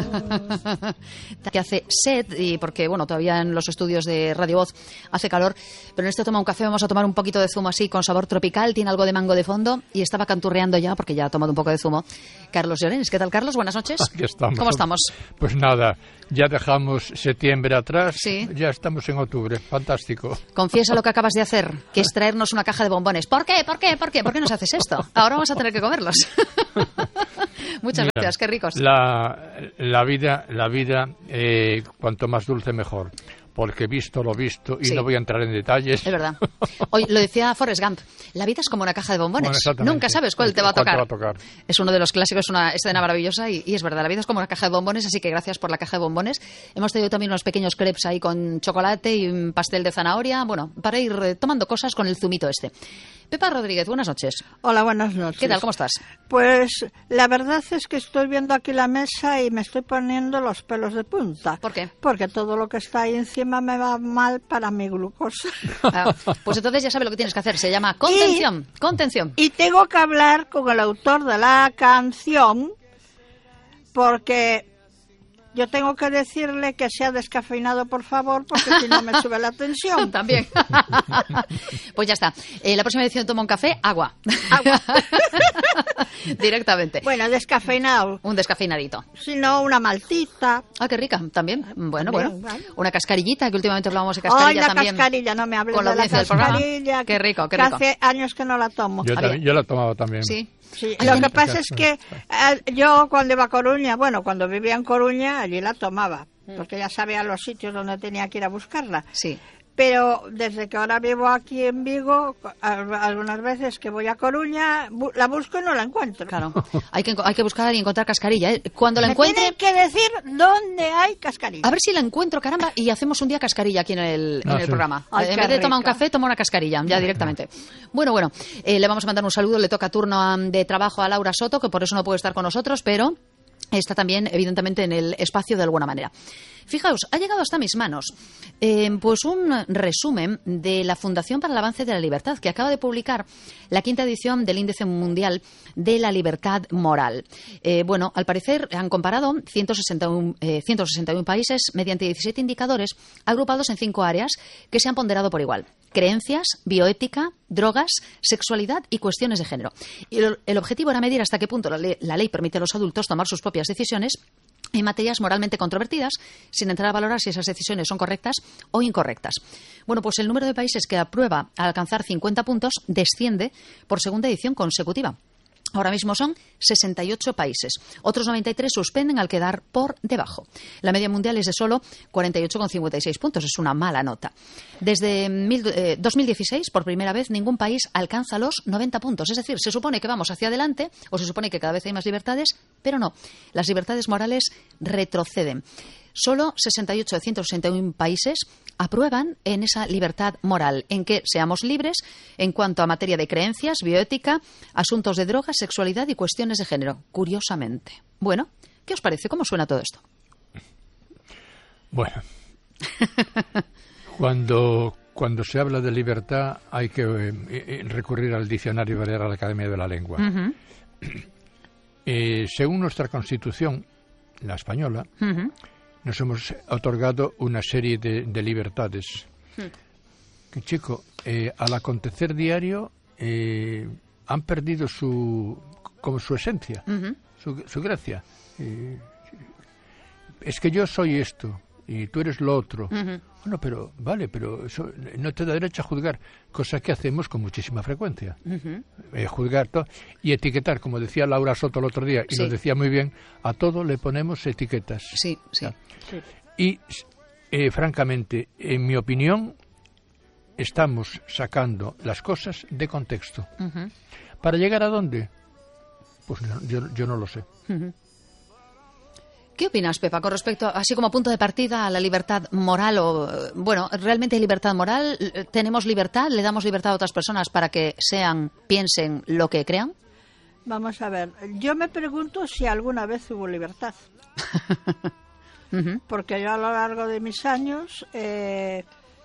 Que hace sed, y porque, bueno, todavía en los estudios de Radio Voz hace calor, pero en este Toma un Café vamos a tomar un poquito de zumo así, con sabor tropical, tiene algo de mango de fondo, y estaba canturreando ya, porque ya ha tomado un poco de zumo, Carlos Llorens. ¿Qué tal, Carlos? Buenas noches. Aquí estamos. ¿Cómo estamos? Pues nada, ya dejamos septiembre atrás, sí. Ya estamos en octubre, fantástico. Confiesa lo que acabas de hacer, que es traernos una caja de bombones. ¿Por qué? ¿Por qué? ¿Por qué? ¿Por qué nos haces esto? Ahora vamos a tener que comerlos. Muchas gracias, qué ricos. La vida, cuanto más dulce mejor, porque visto lo visto, y sí. No voy a entrar en detalles. Es verdad. Hoy lo decía Forrest Gump, la vida es como una caja de bombones. Bueno, nunca sabes cuál te va a tocar. Es uno de los clásicos, una escena maravillosa, y es verdad, la vida es como una caja de bombones, así que gracias por la caja de bombones. Hemos tenido también unos pequeños crepes ahí con chocolate y un pastel de zanahoria, bueno, para ir tomando cosas con el zumito este. Pepa Rodríguez, buenas noches. Hola, buenas noches. ¿Qué tal? ¿Cómo estás? Pues la verdad es que estoy viendo aquí la mesa y me estoy poniendo los pelos de punta. ¿Por qué? Porque todo lo que está ahí encima me va mal para mi glucosa. Pues entonces ya sabes lo que tienes que hacer. Se llama contención. Contención. Y tengo que hablar con el autor de la canción, porque yo tengo que decirle que sea descafeinado, por favor, porque si no me sube la tensión. También. Pues ya está. La próxima edición Toma un Café, agua. Directamente. Bueno, descafeinado. Un descafeinadito. Si no, una maltita. Ah, qué rica, también. Bueno, Bien, bueno. vale. Una cascarillita, que últimamente hablábamos de cascarilla la también. Cascarilla, no me hables con la de la audiencia del programa. cascarilla. Qué rico, qué que rico. Hace años que no la tomo. Yo la tomaba también. Sí. Sí, lo que pasa es que yo cuando iba a Coruña, bueno, cuando vivía en Coruña, allí la tomaba, porque ya sabía los sitios donde tenía que ir a buscarla. Sí. Pero desde que ahora vivo aquí en Vigo, algunas veces que voy a Coruña, la busco y no la encuentro. Claro, hay que buscar y encontrar cascarilla. Cuando la encuentre... Tienen que decir dónde hay cascarilla. A ver si la encuentro, caramba, y hacemos un día cascarilla aquí en el programa. Ay, en vez de tomar un café, toma una cascarilla, ya directamente. Bueno, le vamos a mandar un saludo, le toca turno de trabajo a Laura Soto, que por eso no puede estar con nosotros, pero está también, evidentemente, en el espacio de alguna manera. Fijaos, ha llegado hasta mis manos pues un resumen de la Fundación para el Avance de la Libertad, que acaba de publicar la 5ª edición del Índice Mundial de la Libertad Moral. Al parecer han comparado 161 países mediante 17 indicadores agrupados en 5 áreas que se han ponderado por igual: creencias, bioética, drogas, sexualidad y cuestiones de género. Y el objetivo era medir hasta qué punto la ley permite a los adultos tomar sus propias decisiones en materias moralmente controvertidas, sin entrar a valorar si esas decisiones son correctas o incorrectas. Bueno, pues el número de países que aprueba al alcanzar 50 puntos desciende por segunda edición consecutiva. Ahora mismo son 68 países. Otros 93 suspenden al quedar por debajo. La media mundial es de solo 48,56 puntos. Es una mala nota. Desde 2016, por primera vez, ningún país alcanza los 90 puntos. Es decir, se supone que vamos hacia adelante, o se supone que cada vez hay más libertades, pero no. Las libertades morales retroceden. Solo 68 de 161 países aprueban en esa libertad moral, en que seamos libres en cuanto a materia de creencias, bioética, asuntos de drogas, sexualidad y cuestiones de género, curiosamente. Bueno, ¿qué os parece? ¿Cómo suena todo esto? Bueno, cuando se habla de libertad hay que recurrir al diccionario y ver a la Academia de la Lengua. Uh-huh. Según nuestra Constitución, la española, nos hemos otorgado una serie de libertades. Que, chico, al acontecer diario han perdido su esencia, su gracia. Es que yo soy esto y tú eres lo otro. Bueno, pero eso no te da derecho a juzgar, cosa que hacemos con muchísima frecuencia. Juzgar todo y etiquetar, como decía Laura Soto el otro día, y nos decía muy bien, a todo le ponemos etiquetas. Sí. Y, francamente, en mi opinión, estamos sacando las cosas de contexto. ¿Para llegar a dónde? Pues no, yo no lo sé. ¿Qué opinas, Pepa, con respecto, así como punto de partida, a la libertad moral? ¿Realmente hay libertad moral? ¿Tenemos libertad? ¿Le damos libertad a otras personas para que piensen lo que crean? Vamos a ver, yo me pregunto si alguna vez hubo libertad. Porque yo a lo largo de mis años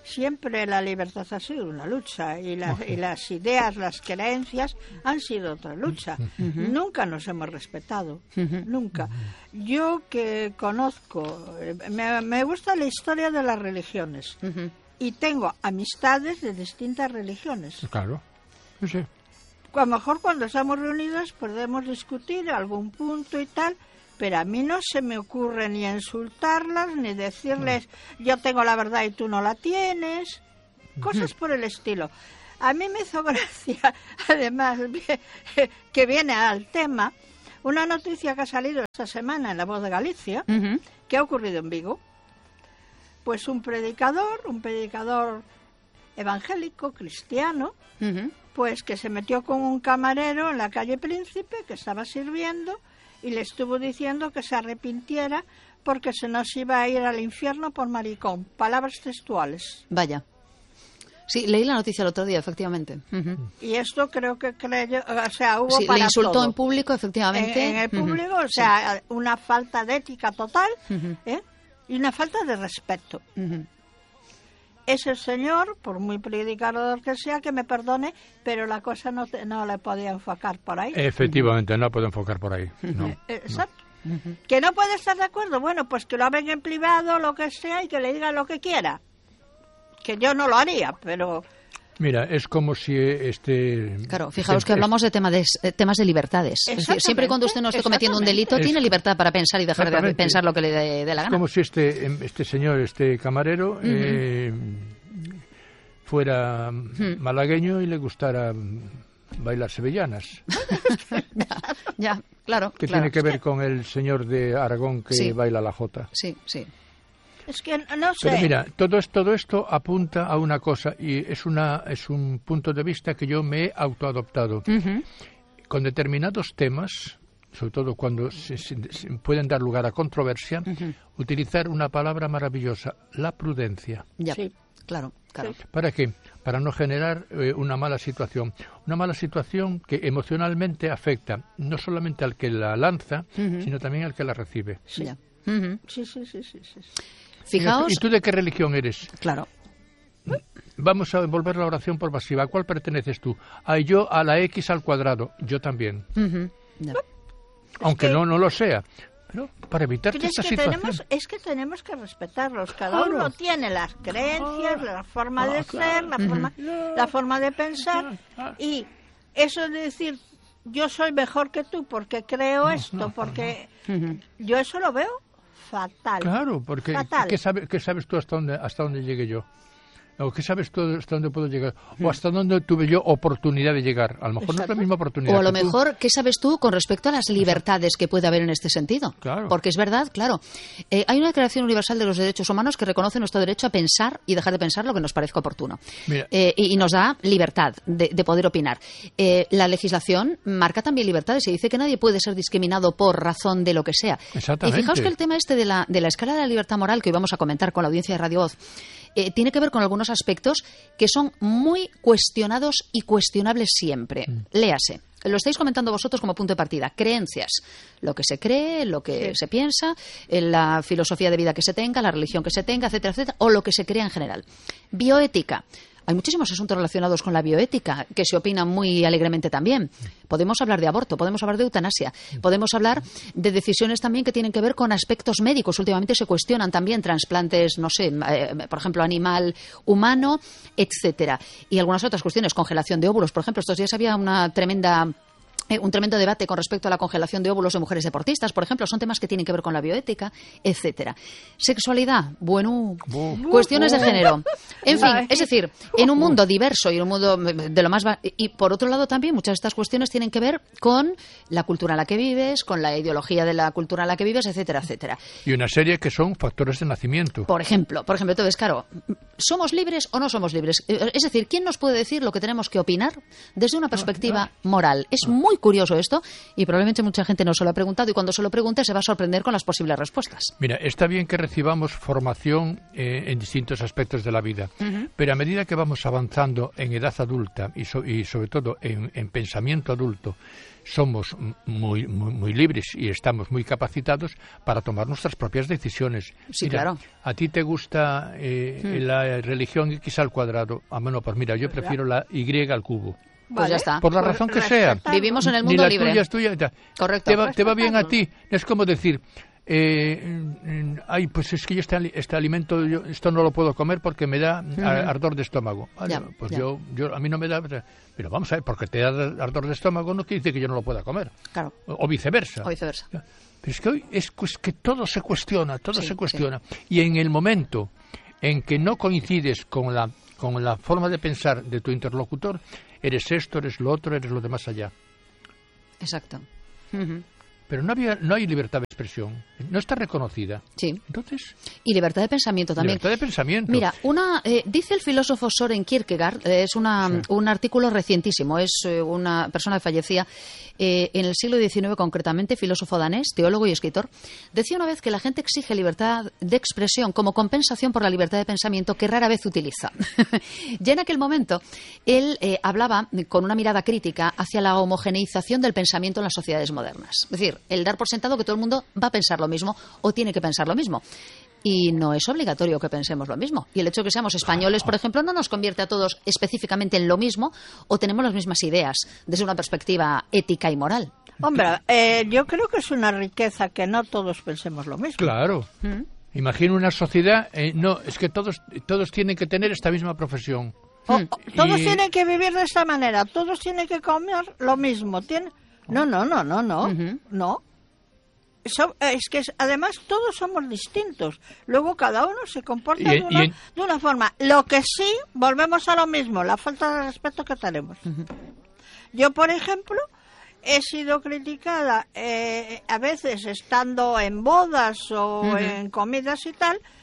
siempre la libertad ha sido una lucha y las ideas, las creencias han sido otra lucha. Nunca nos hemos respetado, nunca. Yo que conozco, me gusta la historia de las religiones y tengo amistades de distintas religiones. Claro, sí. A lo mejor cuando estamos reunidos podemos discutir algún punto y tal, pero a mí no se me ocurre ni insultarlas, ni decirles yo tengo la verdad y tú no la tienes, cosas por el estilo. A mí me hizo gracia, además, que viene al tema, una noticia que ha salido esta semana en La Voz de Galicia, que ha ocurrido en Vigo. Pues un predicador evangélico, cristiano, pues que se metió con un camarero en la calle Príncipe, que estaba sirviendo, y le estuvo diciendo que se arrepintiera porque se nos iba a ir al infierno por maricón. Palabras textuales. Vaya. Sí, leí la noticia el otro día, efectivamente. Y esto creo que hubo sí, para le insultó todo. En público, efectivamente. En el público, o sea, una falta de ética total, y una falta de respeto. Ese señor, por muy predicador que sea, que me perdone, pero la cosa no le podía enfocar por ahí. Efectivamente, no puedo enfocar por ahí. No, exacto. Que no puede estar de acuerdo, bueno, pues que lo hablen en privado, lo que sea, y que le diga lo que quiera. Que yo no lo haría, pero... Mira, es como si Claro, fijaos que hablamos de temas de libertades. Es decir, siempre y cuando usted no esté cometiendo un delito, tiene libertad para pensar y dejar de pensar lo que le dé la gana. Es como si este señor, este camarero, fuera malagueño y le gustara bailar sevillanas. ya, claro. Que tiene que ver con el señor de Aragón que baila la jota. Sí, sí. Es que no sé. Pero mira, todo esto apunta a una cosa y es un punto de vista que yo me he autoadoptado. Con determinados temas, sobre todo cuando se pueden dar lugar a controversia, utilizar una palabra maravillosa, la prudencia. Ya, claro. ¿Para qué? Para no generar una mala situación. Una mala situación que emocionalmente afecta no solamente al que la lanza, sino también al que la recibe. Sí. Sí. Fijaos... ¿Y tú de qué religión eres? Claro. Vamos a volver la oración por pasiva. ¿A cuál perteneces tú? Yo a la X al cuadrado. Yo también. Aunque no lo sea. Pero para evitar esta situación... Es que tenemos que respetarlos. Cada uno tiene las creencias, la forma de ser, la forma de pensar. Y eso de decir, yo soy mejor que tú porque creo porque yo eso lo veo fatal. Claro, porque ¿qué sabes tú hasta dónde llegué yo? ¿O qué sabes tú hasta dónde puedo llegar? ¿O hasta dónde tuve yo oportunidad de llegar? A lo mejor no es la misma oportunidad. O a lo mejor, ¿qué sabes tú con respecto a las libertades que puede haber en este sentido? Claro. Porque es verdad, claro. Hay una Declaración Universal de los Derechos Humanos que reconoce nuestro derecho a pensar y dejar de pensar lo que nos parezca oportuno. Y nos da libertad de poder opinar. La legislación marca también libertades y dice que nadie puede ser discriminado por razón de lo que sea. Exactamente. Y fijaos que el tema de la escala de la libertad moral que hoy vamos a comentar con la audiencia de Radio Voz tiene que ver con algunos aspectos que son muy cuestionados y cuestionables siempre. Léase. Lo estáis comentando vosotros como punto de partida. Creencias. Lo que se cree, lo que se piensa, la filosofía de vida que se tenga, la religión que se tenga, etcétera, etcétera, o lo que se crea en general. Bioética. Hay muchísimos asuntos relacionados con la bioética que se opinan muy alegremente también. Podemos hablar de aborto, podemos hablar de eutanasia, podemos hablar de decisiones también que tienen que ver con aspectos médicos. Últimamente se cuestionan también trasplantes, no sé, por ejemplo, animal, humano, etcétera. Y algunas otras cuestiones, congelación de óvulos. Por ejemplo, estos días había un tremendo debate con respecto a la congelación de óvulos de mujeres deportistas, por ejemplo, son temas que tienen que ver con la bioética, etcétera. Sexualidad, cuestiones de género. En fin, es decir, en un mundo diverso y en un mundo de lo más... Y por otro lado también muchas de estas cuestiones tienen que ver con la cultura en la que vives, con la ideología de la cultura en la que vives, etcétera, etcétera. Y una serie que son factores de nacimiento. Por ejemplo, entonces, claro, ¿somos libres o no somos libres? Es decir, ¿quién nos puede decir lo que tenemos que opinar desde una perspectiva moral? Es muy curioso esto y probablemente mucha gente no se lo ha preguntado y cuando se lo pregunte se va a sorprender con las posibles respuestas. Mira, está bien que recibamos formación en distintos aspectos de la vida, pero a medida que vamos avanzando en edad adulta y sobre todo en pensamiento adulto, somos muy libres y estamos muy capacitados para tomar nuestras propias decisiones. Sí, mira, claro. ¿A ti te gusta la religión X al cuadrado? Bueno, pues mira, yo prefiero la Y al cubo. Pues ya está. Por la razón que sea. Vivimos en el mundo libre. Ni la tuya es tuya. Correcto. Te va bien a ti. Es como decir, pues es que yo este alimento, esto no lo puedo comer porque me da ardor de estómago. Vale, Ya, pues ya. yo a mí no me da. Pero vamos a ver, porque te da ardor de estómago no quiere decir que yo no lo pueda comer. Claro. O viceversa. O viceversa. Pero es que hoy es que todo se cuestiona, Sí, se cuestiona. Y en el momento en que no coincides con la forma de pensar de tu interlocutor, eres esto, eres lo otro, eres lo de más allá. Exacto. Pero no hay libertad de expresión, no está reconocida. Sí. Entonces, Y libertad de pensamiento también. libertad de pensamiento. Mira, dice el filósofo Søren Kierkegaard, es un artículo recientísimo, es una persona que fallecía en el siglo XIX concretamente, filósofo danés, teólogo y escritor, decía una vez que la gente exige libertad de expresión como compensación por la libertad de pensamiento que rara vez utiliza. Ya en aquel momento, él hablaba con una mirada crítica hacia la homogeneización del pensamiento en las sociedades modernas. Es decir, el dar por sentado que todo el mundo va a pensar lo mismo o tiene que pensar lo mismo. Y no es obligatorio que pensemos lo mismo. Y el hecho de que seamos españoles, por ejemplo, no nos convierte a todos específicamente en lo mismo o tenemos las mismas ideas desde una perspectiva ética y moral. Hombre, yo creo que es una riqueza que no todos pensemos lo mismo. Claro. Imagina una sociedad, no, es que todos tienen que tener esta misma profesión. Todos tienen que vivir de esta manera, todos tienen que comer lo mismo. No. No. Es que además todos somos distintos. Luego cada uno se comporta de una forma. Lo que sí, volvemos a lo mismo, la falta de respeto que tenemos. Yo, por ejemplo, he sido criticada a veces estando en bodas o en comidas y tal,